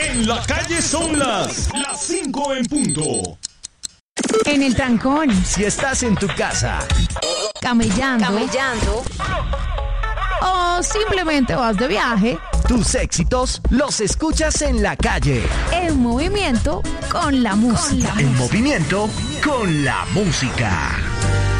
En la calle son las 5 en punto. En el trancón, Si estás en tu casa, camellando o simplemente vas de viaje, tus éxitos los escuchas en la calle. en movimiento con la música. En movimiento con la música.